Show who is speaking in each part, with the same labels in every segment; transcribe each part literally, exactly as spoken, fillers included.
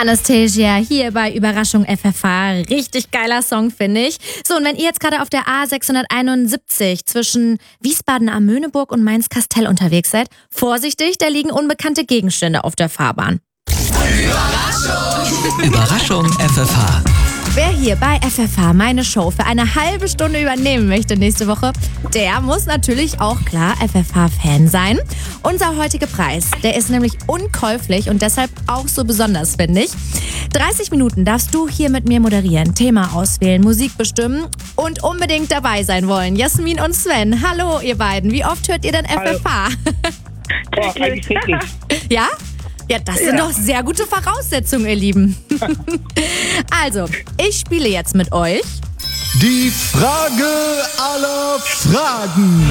Speaker 1: Anastasia hier bei Überraschung F F H. Richtig geiler Song, finde ich. So, und wenn ihr jetzt gerade auf der A sechshunderteinundsiebzig zwischen Wiesbaden am Möhneburg und Mainz-Kastell unterwegs seid, vorsichtig, da liegen unbekannte Gegenstände auf der Fahrbahn.
Speaker 2: Überraschung! Überraschung F F H.
Speaker 1: Wer hier bei F F H meine Show für eine halbe Stunde übernehmen möchte nächste Woche, der muss natürlich auch klar F F H-Fan sein. Unser heutiger Preis, der ist nämlich unkäuflich und deshalb auch so besonders, finde ich. dreißig Minuten darfst du hier mit mir moderieren, Thema auswählen, Musik bestimmen und unbedingt dabei sein wollen. Jasmin und Sven, hallo ihr beiden. Wie oft hört ihr denn F F H?
Speaker 3: Oh, eigentlich täglich.
Speaker 1: Ja? Ja, das sind
Speaker 3: Ja.
Speaker 1: doch sehr gute Voraussetzungen, ihr Lieben. Also, ich spiele jetzt mit euch.
Speaker 4: Die Frage aller Fragen.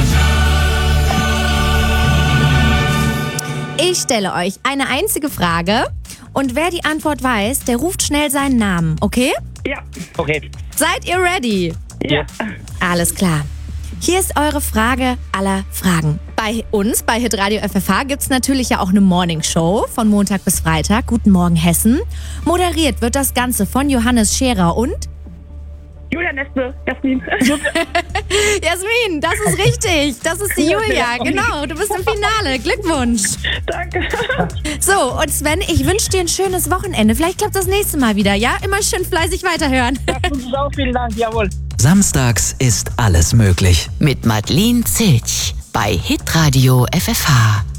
Speaker 1: Ich stelle euch eine einzige Frage und wer die Antwort weiß, der ruft schnell seinen Namen, okay?
Speaker 3: Ja. Okay.
Speaker 1: Seid ihr ready?
Speaker 3: Ja.
Speaker 1: Alles klar. Hier ist eure Frage aller Fragen. Bei uns, bei Hitradio F F H, gibt es natürlich ja auch eine Morningshow von Montag bis Freitag. Guten Morgen Hessen. Moderiert wird das Ganze von Johannes Scherer und
Speaker 3: Julia Nespe, Jasmin.
Speaker 1: Jasmin, das ist richtig. Das ist die Julia, genau. Du bist im Finale. Glückwunsch.
Speaker 3: Danke.
Speaker 1: So, und Sven, ich wünsche dir ein schönes Wochenende. Vielleicht klappt das nächste Mal wieder, ja? Immer schön fleißig weiterhören.
Speaker 3: Das wünsche ich auch. Vielen Dank. Jawohl.
Speaker 2: Samstags ist alles möglich.
Speaker 5: Mit Madeleine Zilch bei Hitradio F F H.